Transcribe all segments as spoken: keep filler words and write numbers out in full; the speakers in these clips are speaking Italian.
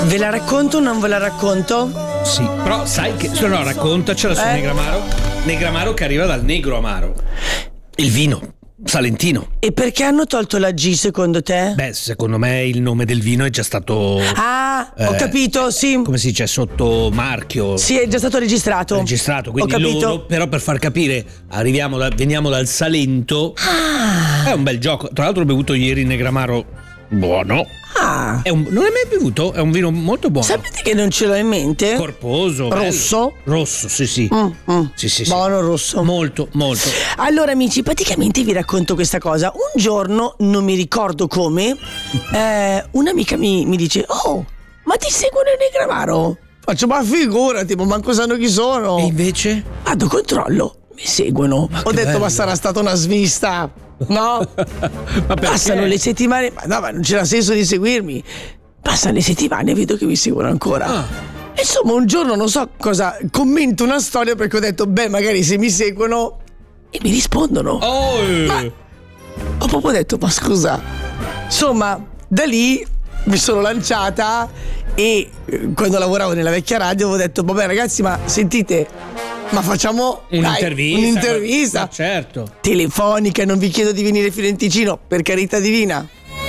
Ve la racconto o non ve la racconto? Sì, però sai che... No, no, raccontacela su Eh? Negramaro. Negramaro che arriva dal negro amaro. Il vino salentino. E perché hanno tolto la G secondo te? Beh, secondo me il nome del vino è già stato... Ah, ho eh, capito, sì. Come si dice? Sotto marchio. Sì, è già stato registrato. Registrato, quindi ho capito. loro, però per far capire, arriviamo da, veniamo dal Salento. Ah. È un bel gioco. Tra l'altro ho bevuto ieri il Negramaro buono. Ah. È un, non l'hai mai bevuto? È un vino molto buono. Sapete che non ce l'ho in mente? Corposo. Rosso? Bello. Rosso, sì, sì. Mm, mm. Sì, sì, sì. Buono rosso. Molto, molto. Allora amici, praticamente vi racconto questa cosa. Un giorno, non mi ricordo come, eh, un'amica mi, mi dice: oh, ma ti seguono in Negramaro? Faccio, ma figurati, ma manco sanno chi sono. E invece? Vado, controllo, mi seguono. Ma Ho che detto, bello. ma sarà stata una svista. No? Ma perché? Passano le settimane, ma no, ma non c'era senso di seguirmi. Passano le settimane e vedo che mi seguono ancora. Ah. Insomma, un giorno non so cosa, commento una storia perché ho detto, beh, magari se mi seguono. E mi rispondono. Oh! Ma ho proprio detto, ma scusa. Insomma, da lì mi sono lanciata e eh, quando lavoravo nella vecchia radio avevo detto, vabbè ragazzi, ma sentite, ma facciamo dai, Un'intervista. un'intervista Ma certo. telefonica, non vi chiedo di venire fino in Ticino, per carità divina.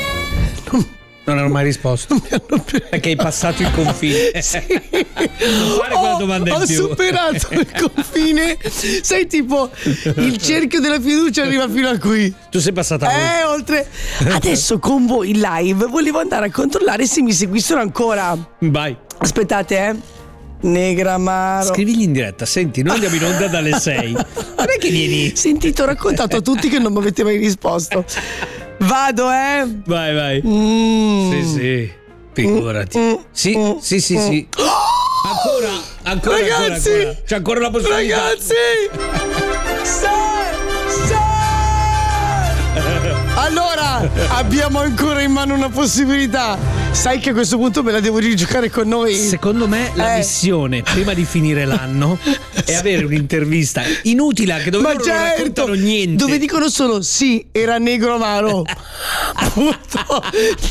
Non hanno mai risposto. Perché hai passato il confine. Sì. Non fare quella domanda in ho più. superato il confine. Sai, tipo il cerchio della fiducia arriva fino a qui. Tu sei passata a Eh, oltre. Adesso con voi in live volevo andare a controllare se mi seguissero ancora. Vai. Aspettate, eh. Negramaro. Scrivigli in diretta. Senti, noi andiamo in onda dalle sei. Non è che vieni. Sentito, ho raccontato a tutti che non mi avete mai risposto. Vado, eh. Vai, vai. Mm. Sì, sì. Figurati. Mm. Sì, Mm. sì, sì, sì. Ancora, ancora, Ragazzi, ancora, ancora. C'è ancora la possibilità. Ragazzi! Sì! Sì! Allora, abbiamo ancora in mano una possibilità. Sai che a questo punto me la devo rigiocare con noi? Secondo me la Eh. missione prima di finire l'anno è avere un'intervista inutile anche dove Ma loro non certo, raccontano niente. dove dicono solo sì, era negro amaro. Appunto.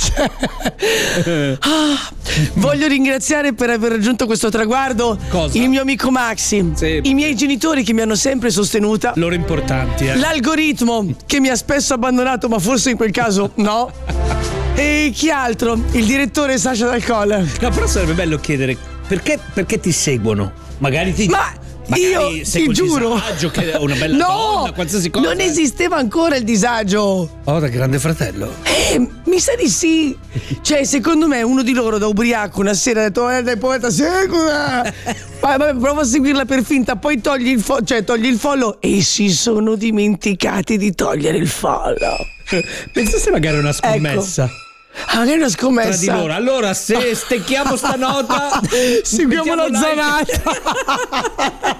Cioè, ah, voglio ringraziare per aver raggiunto questo traguardo Cosa? il mio amico Maxi, Sì. i miei genitori che mi hanno sempre sostenuta, Loro importanti, eh. l'algoritmo che mi ha spesso abbandonato, ma forse in quel caso no. E chi altro? Il direttore Sasha Dal Colle. No, però sarebbe bello chiedere perché, perché ti seguono? Magari ti. Ma magari io segui ti il giuro, disagio, che è una bella no, donna, qualsiasi cosa. non esisteva ancora il disagio. Oh, da Grande Fratello. Eh, mi sa di sì. Cioè, secondo me uno di loro da ubriaco una sera ha detto, eh dai poeta, seguila. Vai, vai, prova a seguirla per finta, poi togli il fo- cioè togli il follow e si sono dimenticati di togliere il follow. Pensa se magari è una scommessa. Ecco. Ah, magari è una scommessa. Tra di loro. Allora, se stecchiamo sta nota, seguiamo la mettiamo like. zanata.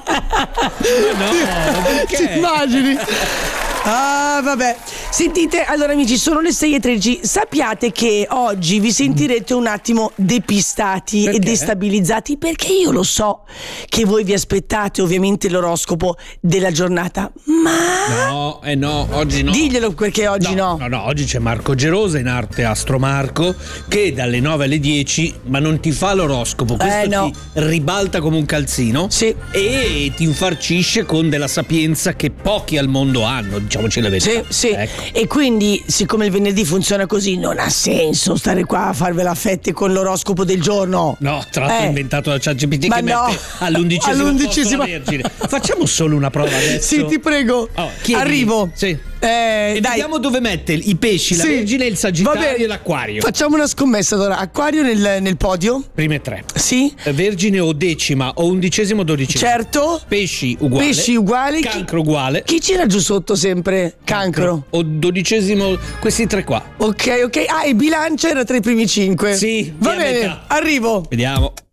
No, perché? Ti immagini? Ah, vabbè. Sentite, allora amici, sono le sei e tredici. Sappiate che oggi vi sentirete un attimo depistati Perché? e destabilizzati, perché io lo so che voi vi aspettate ovviamente l'oroscopo della giornata, ma No, eh no, oggi no. diglielo perché oggi no. No, no, oggi c'è Marco Gerosa in arte Astro Marco che dalle nove alle dieci, ma non ti fa l'oroscopo, questo Eh, no. ti ribalta come un calzino. Sì. E ti infarcisce con della sapienza che pochi al mondo hanno, diciamoci la verità. Sì, sì. Ecco. E quindi, siccome il venerdì funziona così, non ha senso stare qua a farvela a fette con l'oroscopo del giorno. No, tra l'altro Eh. inventato da ChatGPT Ma che no. mette all'undicesima, All'undicesima. posto la Vergine. Facciamo solo una prova adesso. Sì, ti prego. Oh, chiedili. Arrivo. Sì. Eh, E dai. vediamo dove mette i pesci, la Sì. Vergine, il Va Sagittario bene. e l'Acquario. Facciamo una scommessa allora. Acquario nel, nel podio? Prime tre. Sì. Vergine o decima o undicesimo o dodicesimo. Certo. Pesci uguale. Pesci uguali. Cancro uguale. Chi c'era giù sotto sempre? Cancro. O dodicesimo, questi tre qua. Ok, ok. Ah, e bilancia era tra i primi cinque. Sì, Va via bene, metà. arrivo. Vediamo.